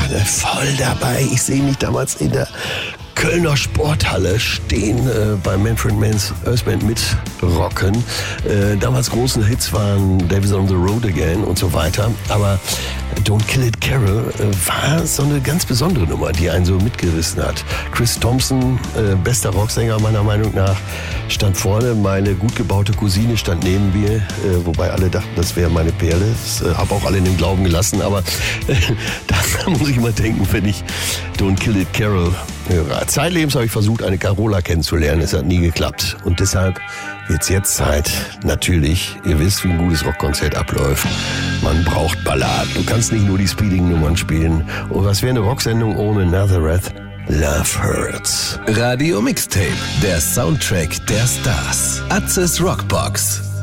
voll dabei. Ich sehe mich damals in der Kölner Sporthalle stehen, bei Manfred Manns Earth Band mitrocken. Damals großen Hits waren Davis on the Road Again und so weiter. Aber Don't Kill It Carol war so eine ganz besondere Nummer, die einen so mitgerissen hat. Chris Thompson, bester Rocksänger meiner Meinung nach, stand vorne. Meine gut gebaute Cousine stand neben mir, wobei alle dachten, das wäre meine Perle. Das habe auch alle in den Glauben gelassen. Aber da muss ich immer denken, wenn ich Don't Kill It Carol höre. Zeitlebens habe ich versucht, eine Carola kennenzulernen. Es hat nie geklappt. Und deshalb wird's jetzt Zeit. Natürlich, ihr wisst, wie ein gutes Rockkonzert abläuft. Man braucht Balladen. Du kannst nicht nur die Speeding-Nummern spielen. Und was wäre eine Rocksendung ohne Nazareth? Love Hurts. Radio Mixtape, der Soundtrack der Stars. Atzes Rockbox.